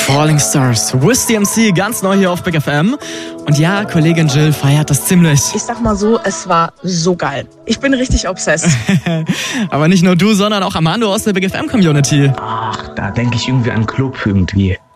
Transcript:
Falling Stars, Wiz DMC, ganz neu hier auf Big FM. Und ja, Kollegin Jill feiert das ziemlich. Ich sag mal so, es war so geil. Ich bin richtig obsessed. Aber nicht nur du, sondern auch Armando aus der Big FM Community. Ach, da denke ich irgendwie an Club irgendwie.